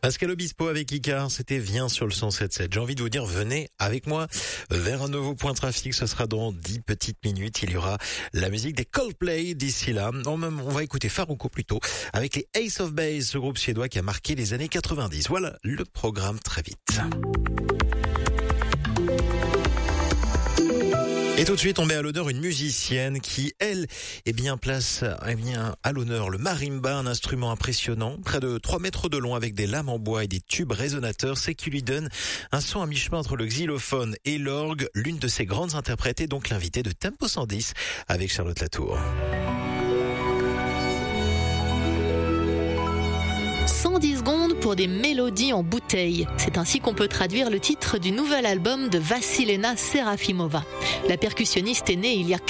Pascal Obispo avec Icar, c'était Viens sur le 107.7. J'ai envie de vous dire, venez avec moi vers un nouveau point trafic. Ce sera dans 10 petites minutes. Il y aura la musique des Coldplay d'ici là. On va écouter Farruko plutôt avec les Ace of Base, ce groupe suédois qui a marqué les années 90. Voilà le programme très vite. Et tout de suite, on met à l'honneur une musicienne qui, elle, place à l'honneur le marimba, un instrument impressionnant, près de 3 mètres de long avec des lames en bois et des tubes résonateurs, c'est qui lui donne un son à mi-chemin entre le xylophone et l'orgue. L'une de ses grandes interprètes est donc l'invitée de Tempo 110 avec Charlotte Latour. 110 secondes pour des mélodies en bouteille. C'est ainsi qu'on peut traduire le titre du nouvel album de Vassilena Serafimova. La percussionniste est née il y a